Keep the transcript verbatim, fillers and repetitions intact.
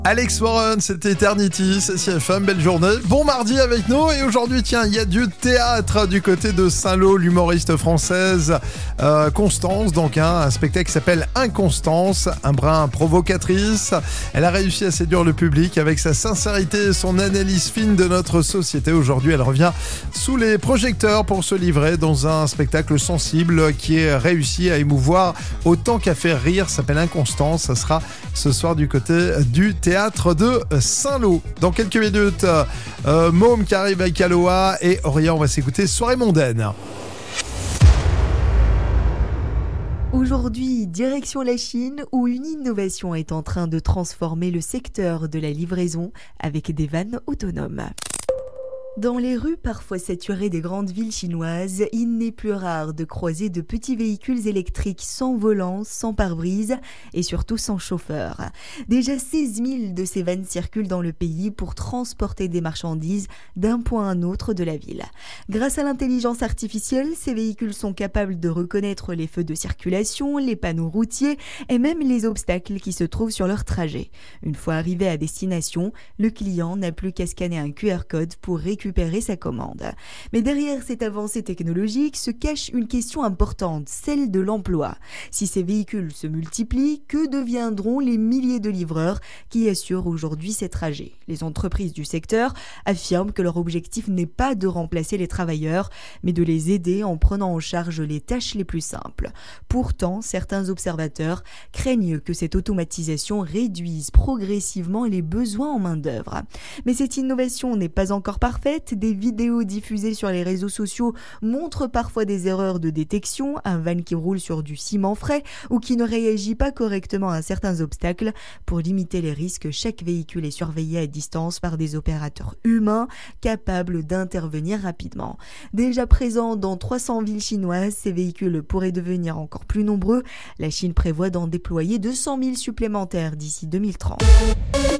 Alex Warren, c'était Eternity, c'est C F M, belle journée. Bon mardi avec nous et aujourd'hui, tiens, il y a du théâtre du côté de Saint-Lô, l'humoriste française euh, Constance, donc hein, un spectacle qui s'appelle Inconstance, un brin provocatrice. Elle a réussi à séduire le public avec sa sincérité et son analyse fine de notre société. Aujourd'hui, elle revient sous les projecteurs pour se livrer dans un spectacle sensible qui est réussi à émouvoir autant qu'à faire rire. Ça s'appelle Inconstance, ça sera ce soir du côté du théâtre. Théâtre de Saint-Lô. Dans quelques minutes, euh, Môme qui arrive avec Aloha et Aurélien, on va s'écouter Soirée mondaine. Aujourd'hui, direction la Chine où une innovation est en train de transformer le secteur de la livraison avec des vannes autonomes. Dans les rues parfois saturées des grandes villes chinoises, il n'est plus rare de croiser de petits véhicules électriques sans volant, sans pare-brise et surtout sans chauffeur. Déjà seize mille de ces vannes circulent dans le pays pour transporter des marchandises d'un point à un autre de la ville. Grâce à l'intelligence artificielle, ces véhicules sont capables de reconnaître les feux de circulation, les panneaux routiers et même les obstacles qui se trouvent sur leur trajet. Une fois arrivé à destination, le client n'a plus qu'à scanner un Q R code pour récupérer récupérer sa commande. Mais derrière cette avancée technologique se cache une question importante, celle de l'emploi. Si ces véhicules se multiplient, que deviendront les milliers de livreurs qui assurent aujourd'hui ces trajets ? Les entreprises du secteur affirment que leur objectif n'est pas de remplacer les travailleurs, mais de les aider en prenant en charge les tâches les plus simples. Pourtant, certains observateurs craignent que cette automatisation réduise progressivement les besoins en main-d'œuvre. Mais cette innovation n'est pas encore parfaite. Des vidéos diffusées sur les réseaux sociaux montrent parfois des erreurs de détection, un van qui roule sur du ciment frais ou qui ne réagit pas correctement à certains obstacles. Pour limiter les risques, chaque véhicule est surveillé à distance par des opérateurs humains capables d'intervenir rapidement. Déjà présents dans trois cents villes chinoises, ces véhicules pourraient devenir encore plus nombreux. La Chine prévoit d'en déployer deux cent mille supplémentaires d'ici deux mille trente.